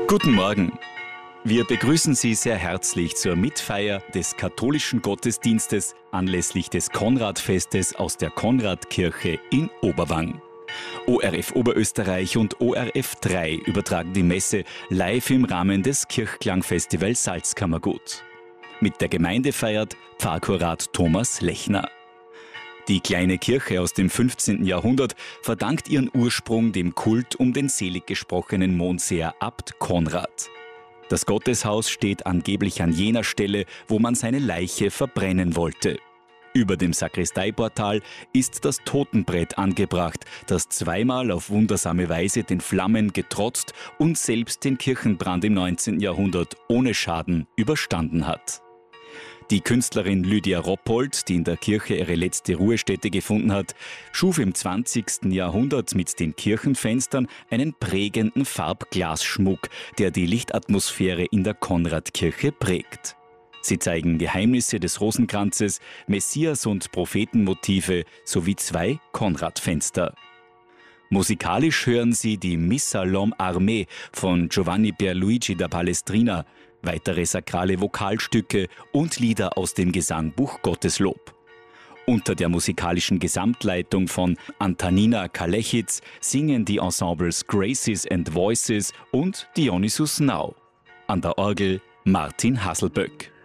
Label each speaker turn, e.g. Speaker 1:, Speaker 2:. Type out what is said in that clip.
Speaker 1: Guten Morgen. Wir begrüßen Sie sehr herzlich zur Mitfeier des katholischen Gottesdienstes anlässlich des Konradfestes aus der Konradkirche in Oberwang. ORF Oberösterreich und ORF 3 übertragen die Messe live im Rahmen des Kirchklangfestivals Salzkammergut. Mit der Gemeinde feiert Pfarrkurat Thomas Lechner. Die kleine Kirche aus dem 15. Jahrhundert verdankt ihren Ursprung dem Kult um den selig gesprochenen Mondseher Abt Konrad. Das Gotteshaus steht angeblich an jener Stelle, wo man seine Leiche verbrennen wollte. Über dem Sakristeiportal ist das Totenbrett angebracht, das zweimal auf wundersame Weise den Flammen getrotzt und selbst den Kirchenbrand im 19. Jahrhundert ohne Schaden überstanden hat. Die Künstlerin Lydia Roppold, die in der Kirche ihre letzte Ruhestätte gefunden hat, schuf im 20. Jahrhundert mit den Kirchenfenstern einen prägenden Farbglasschmuck, der die Lichtatmosphäre in der Konradkirche prägt. Sie zeigen Geheimnisse des Rosenkranzes, Messias- und Prophetenmotive sowie 2 Konradfenster. Musikalisch hören Sie die Missa L'Homme Armé von Giovanni Pierluigi da Palestrina, weitere sakrale Vokalstücke und Lieder aus dem Gesangbuch Gotteslob. Unter der musikalischen Gesamtleitung von Antanina Kalechitz singen die Ensembles Graces and Voices und Dionysus Now. An der Orgel Martin Haselböck.